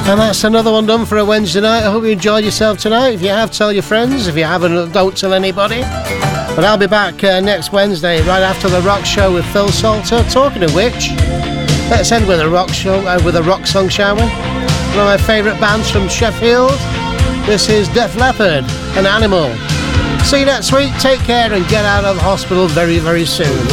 And that's another one done for a Wednesday night. I hope you enjoyed yourself tonight. If you have, tell your friends. If you haven't, don't tell anybody. But I'll be back next Wednesday, right after the rock show with Phil Salter. Talking of which, let's end with a rock show, with a rock song, shall we? One of my favourite bands from Sheffield. This is Def Leppard, An Animal. See you next week. Take care and get out of the hospital very, very soon.